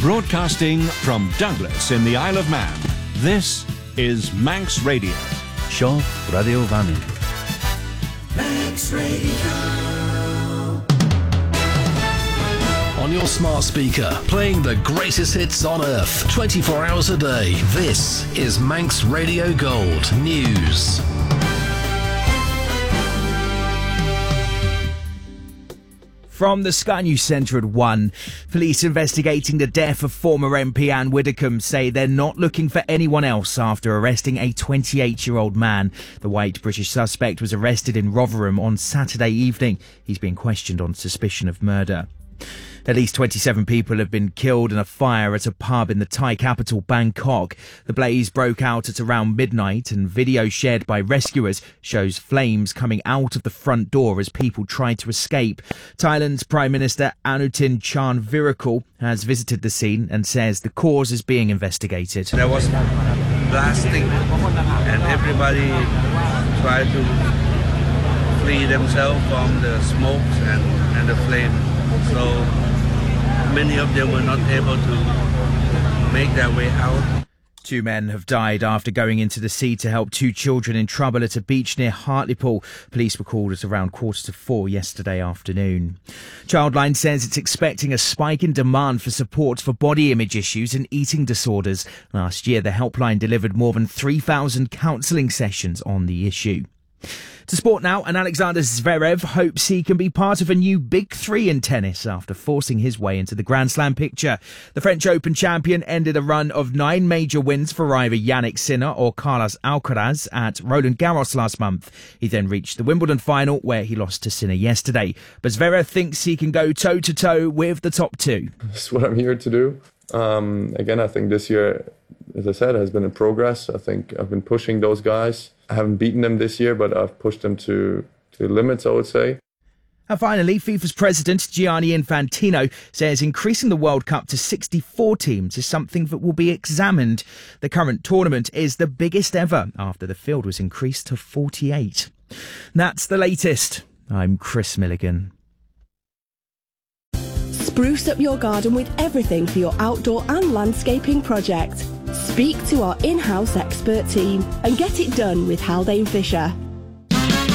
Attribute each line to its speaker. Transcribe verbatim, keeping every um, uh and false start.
Speaker 1: Broadcasting from Douglas in the Isle of Man, this is Manx Radio.
Speaker 2: Seo Radio Vannin.
Speaker 3: Manx Radio.
Speaker 4: On your smart speaker, playing the greatest hits on earth, twenty-four hours a day. This is Manx Radio Gold News.
Speaker 5: From the Sky News Centre at one, police investigating the death of former M P Anne Widdecombe say they're not looking for anyone else after arresting a twenty-eight-year-old man. The white British suspect was arrested in Rotherham on Saturday evening. He's being questioned on suspicion of murder. At least twenty-seven people have been killed in a fire at a pub in the Thai capital, Bangkok. The blaze broke out at around midnight, and video shared by rescuers shows flames coming out of the front door as people tried to escape. Thailand's Prime Minister Anutin Charnvirakul has visited the scene and says the cause is being investigated.
Speaker 6: There was blasting and everybody tried to flee themselves from the smokes and, and the flame. So many of them were not able to make their way out.
Speaker 5: Two men have died after going into the sea to help two children in trouble at a beach near Hartlepool. Police were called at around quarter to four yesterday afternoon. Childline says it's expecting a spike in demand for support for body image issues and eating disorders. Last year, the helpline delivered more than three thousand counselling sessions on the issue. To sport now, and Alexander Zverev hopes he can be part of a new big three in tennis after forcing his way into the Grand Slam picture. The French Open champion ended a run of nine major wins for either Yannick Sinner or Carlos Alcaraz at Roland Garros last month. He then reached the Wimbledon final where he lost to Sinner yesterday. But Zverev thinks he can go toe-to-toe with the top two.
Speaker 7: That's what I'm here to do. Um, again, I think this year, as I said, has been in progress. I think I've been pushing those guys. I haven't beaten them this year, but I've pushed them to, to limits, I would say.
Speaker 5: And finally, FIFA's president, Gianni Infantino, says increasing the World Cup to sixty-four teams is something that will be examined. The current tournament is the biggest ever after the field was increased to forty-eight. That's the latest. I'm Chris Milligan.
Speaker 8: Spruce up your garden with everything for your outdoor and landscaping project. Speak to our in-house expert team and get it done with Haldane Fisher.